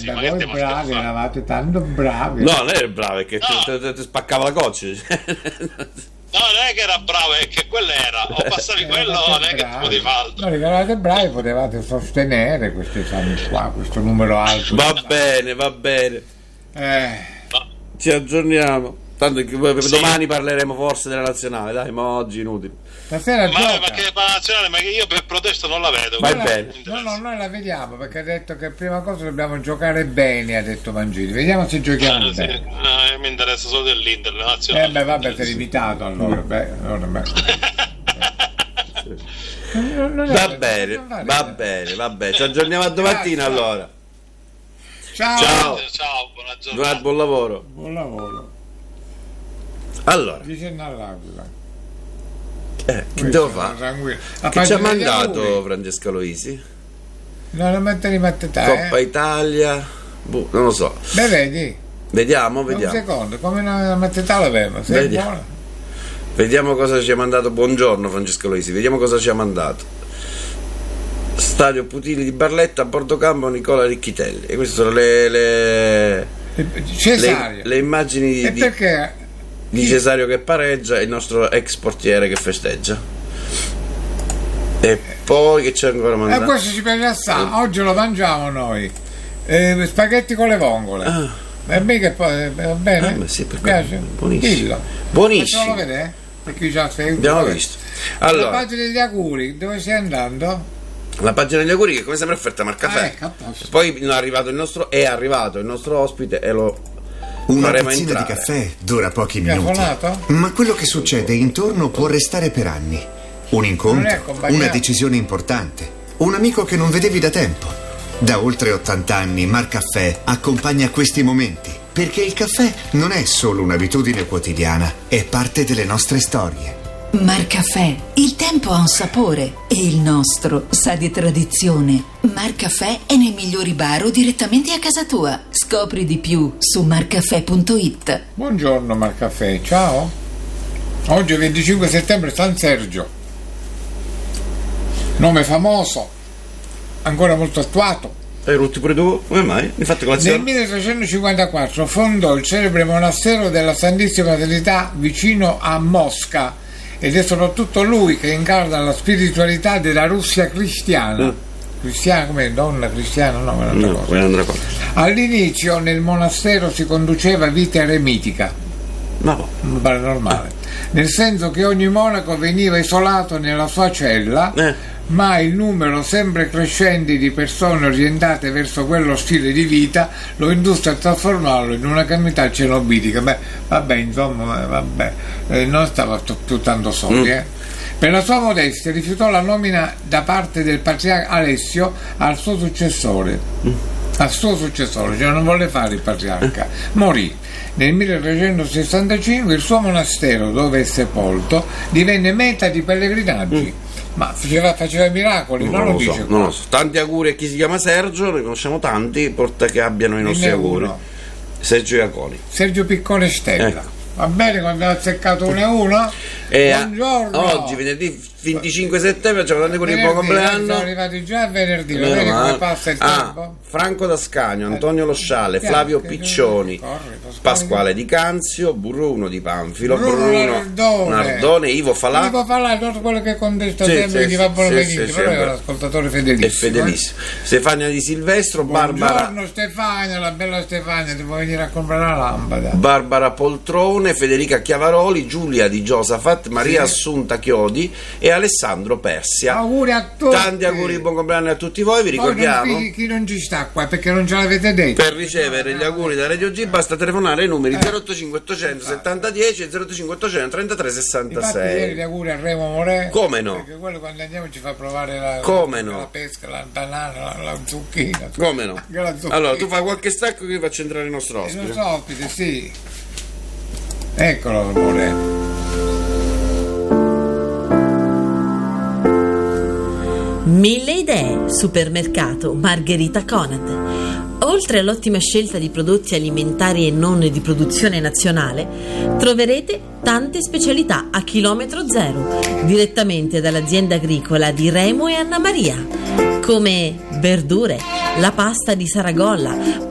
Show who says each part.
Speaker 1: ma
Speaker 2: voi
Speaker 1: che stiamo
Speaker 2: bravi,
Speaker 1: scherzando?
Speaker 2: eravate tanto bravi.
Speaker 3: No, non era bravo, è che
Speaker 1: No.
Speaker 3: ti spaccava la coccia.
Speaker 1: No, non è che era bravo, è che quello era. O passavi quello, non è che ti potevi fare altro.
Speaker 2: No, eravate bravi, potevate sostenere questi esami qua, questo numero alto.
Speaker 3: Va bene.
Speaker 1: No.
Speaker 3: Ci aggiorniamo. Tanto che domani parleremo forse della nazionale, dai, ma oggi inutile.
Speaker 2: Stasera
Speaker 1: Ma
Speaker 2: gioca.
Speaker 1: perché per la nazionale, ma che io per protesto non la vedo.
Speaker 3: Vai
Speaker 1: quindi
Speaker 3: bene.
Speaker 1: non mi
Speaker 2: No,
Speaker 1: interessa.
Speaker 2: noi la vediamo perché ha detto che prima cosa dobbiamo giocare bene, ha detto Mangini. Vediamo se giochiamo
Speaker 1: Sì.
Speaker 2: bene.
Speaker 1: No, mi interessa solo dell'Inter, la nazionale.
Speaker 2: Beh, vabbè, sei limitato allora. Allora,
Speaker 3: Va bene. Ci aggiorniamo a domattina
Speaker 2: Grazie.
Speaker 3: allora.
Speaker 2: Ciao.
Speaker 1: Ciao, buona giornata.
Speaker 3: Buon lavoro.
Speaker 2: Buon lavoro.
Speaker 3: Allora,
Speaker 2: Dice all'aquila.
Speaker 3: che devo fare? Che ci ha mandato Francesca Loisi?
Speaker 2: Non lo mette te.
Speaker 3: Coppa Italia. Non lo so.
Speaker 2: Beh, vedi.
Speaker 3: Vediamo.
Speaker 2: Un secondo, come non mette te l'avevo? Sei
Speaker 3: Vediamo.
Speaker 2: buona?
Speaker 3: Vediamo cosa ci ha mandato. Buongiorno Francesca Loisi. Vediamo cosa ci ha mandato. Stadio Putili di Barletta, a bordo campo Nicola Ricchitelli. E queste sono le
Speaker 2: Cesario.
Speaker 3: immagini
Speaker 2: E
Speaker 3: di
Speaker 2: perché?
Speaker 3: Cesario che pareggia e il nostro ex portiere che festeggia. E poi che c'è ancora
Speaker 2: E
Speaker 3: mandato?
Speaker 2: questo ci piace assai. Oggi lo mangiamo noi. Spaghetti con le vongole. E mica poi va bene?
Speaker 3: ma sì, perché
Speaker 2: piace?
Speaker 3: buonissimo.
Speaker 2: Dillo.
Speaker 3: Buonissimo.
Speaker 2: Facciamolo vedere? Per chi già sei.
Speaker 3: Abbiamo visto.
Speaker 2: La
Speaker 3: Allora,
Speaker 2: pagina degli auguri, dove stai andando?
Speaker 3: la pagina degli auguri che come sempre è offerta Marcaffè.
Speaker 2: Ecco, a posto.
Speaker 3: Poi è arrivato il nostro ospite e lo
Speaker 4: Una
Speaker 3: faremo
Speaker 4: tazzina di
Speaker 3: entrare.
Speaker 4: caffè dura pochi
Speaker 2: Mi ha
Speaker 4: minuti,
Speaker 2: suonato?
Speaker 4: ma quello che succede intorno può restare per anni. Un
Speaker 2: Non è
Speaker 4: incontro,
Speaker 2: accompagnato.
Speaker 4: una decisione importante, un amico che non vedevi da tempo. Da oltre 80 anni Marcaffè accompagna questi momenti, perché il caffè non è solo un'abitudine quotidiana, è parte delle nostre storie.
Speaker 5: Marcaffè, il tempo ha un sapore e il nostro sa di tradizione. Marcaffè è nei migliori bar o direttamente a casa tua. Scopri di più su marcaffè.it.
Speaker 2: Buongiorno Marcaffè, ciao. Oggi è 25 settembre, San Sergio. Nome famoso, ancora molto attuato.
Speaker 3: Hai rutti pure tu? Come mai? Mi hai fatto
Speaker 2: Nel
Speaker 3: colazione?
Speaker 2: 1354 fondò il celebre monastero della Santissima Trinità vicino a Mosca ed è soprattutto lui che incarna la spiritualità della Russia cristiana. Cristiana come donna cristiana? No, è un'altra
Speaker 3: No,
Speaker 2: cosa.
Speaker 3: quella è un'altra cosa.
Speaker 2: All'inizio nel monastero si conduceva vita eremitica,
Speaker 3: Ma boh.
Speaker 2: mi pare normale, nel senso che ogni monaco veniva isolato nella sua cella, ma il numero sempre crescente di persone orientate verso quello stile di vita lo indusse a trasformarlo in una comunità cenobitica. Beh, vabbè, insomma, non stava più tanto soli. Per la sua modestia rifiutò la nomina da parte del patriarca Alessio al suo successore, cioè non volle fare il patriarca. Morì. Nel 1365 il suo monastero, dove è sepolto, divenne meta di pellegrinaggi. Ma faceva miracoli, non lo dice qua.
Speaker 3: Non lo so. Tanti auguri a chi si chiama Sergio, ne conosciamo tanti, porta che abbiano i nostri
Speaker 2: Dimmi
Speaker 3: auguri.
Speaker 2: uno.
Speaker 3: Sergio Iacoli.
Speaker 2: Sergio Piccone Stella.
Speaker 3: Ecco.
Speaker 2: Va bene, quando abbiamo azzeccato 1-1? Buongiorno.
Speaker 3: Oggi venerdì 25 settembre facciamo tanti auguri di buon
Speaker 2: Venerdì,
Speaker 3: compleanno.
Speaker 2: siamo arrivati già a venerdì, lo
Speaker 3: Meno
Speaker 2: vedi come
Speaker 3: male.
Speaker 2: passa il tempo?
Speaker 3: Franco D'Ascanio, Antonio Losciale,
Speaker 2: Piano,
Speaker 3: Flavio
Speaker 2: che
Speaker 3: Piccioni,
Speaker 2: corre,
Speaker 3: Pasquale Di Canzio, Bruno Di Panfilo,
Speaker 2: Bruno
Speaker 3: Nardone, Ivo Falà
Speaker 2: Ivo Falà, tutto quello che contesta
Speaker 3: Sì,
Speaker 2: sempre,
Speaker 3: sì,
Speaker 2: gli va buono
Speaker 3: sì,
Speaker 2: benissimo,
Speaker 3: sì,
Speaker 2: però
Speaker 3: sì,
Speaker 2: è un ascoltatore fedelissimo.
Speaker 3: e fedelissimo. Stefania Di Silvestro,
Speaker 2: Buongiorno Stefania, la bella Stefania, ti vuoi venire a comprare la lampada?
Speaker 3: Barbara Poltrone, Federica Chiavaroli, Giulia Di Giosafat, Maria Assunta Chiodi e Alessandro Persia.
Speaker 2: Auguri a tutti.
Speaker 3: Tanti auguri di buon compleanno a tutti voi, vi ricordiamo.
Speaker 2: Chi non ci sta qua perché non ce l'avete detto.
Speaker 3: Per ricevere gli auguri da Radio G basta telefonare ai numeri 085 870 10 e 085 800 33
Speaker 2: Infatti ieri
Speaker 3: 66.
Speaker 2: gli auguri a Remo More.
Speaker 3: Come no?
Speaker 2: Perché quello quando andiamo ci fa provare
Speaker 3: Come no?
Speaker 2: la pesca, la banana, la zucchina.
Speaker 3: Come no?
Speaker 2: Anche la zucchina.
Speaker 3: Allora tu fai qualche stacco che io faccio entrare il nostro
Speaker 2: Il
Speaker 3: ospite.
Speaker 2: nostro ospite, sì. Eccolo amore.
Speaker 6: Mille idee, supermercato Margherita Conad. Oltre all'ottima scelta di prodotti alimentari e non di produzione nazionale, troverete tante specialità a chilometro zero, direttamente dall'azienda agricola di Remo e Anna Maria, come verdure, la pasta di Saragolla,